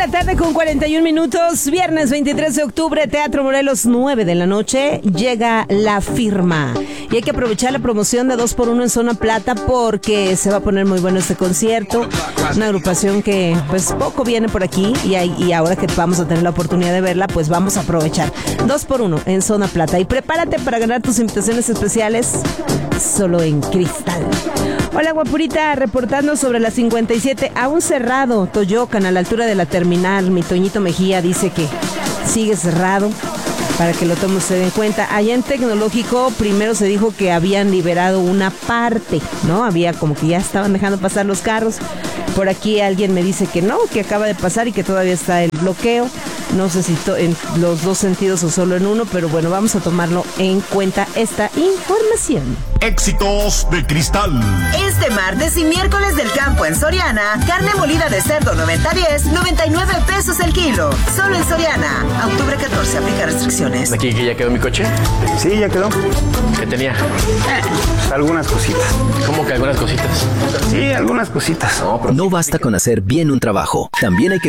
la tarde con 41 minutos, viernes 23 de octubre, Teatro Morelos, 9 de la noche, llega La Firma. Y hay que aprovechar la promoción de 2x1 en Zona Plata porque se va a poner muy bueno este concierto. Una agrupación que pues poco viene por aquí y ahora que vamos a tener la oportunidad de verla, pues vamos a aprovechar. 2x1 en Zona Plata. Y prepárate para ganar tus invitaciones especiales solo en Cristal. Hola, guapurita, reportando sobre la 57, aún cerrado, Toyocan, a la altura de la terminal. Mi Toñito Mejía dice que sigue cerrado, para que lo tome usted en cuenta. Allá en Tecnológico, primero se dijo que habían liberado una parte, ¿no? Había como que ya estaban dejando pasar los carros. Por aquí alguien me dice que no, que acaba de pasar y que todavía está el bloqueo. No sé si en los dos sentidos o solo en uno, pero bueno, vamos a tomarlo en cuenta esta información. Éxitos de Cristal. Este martes y miércoles del campo en Soriana, carne molida de cerdo 90-10, 99 pesos el kilo. Solo en Soriana. A octubre 14, aplica restricciones. ¿Aquí que ya quedó mi coche? Sí, ya quedó. ¿Qué tenía? Algunas cositas. ¿Cómo que algunas cositas? Sí, algunas cositas. No, pero No basta con hacer bien un trabajo, también hay que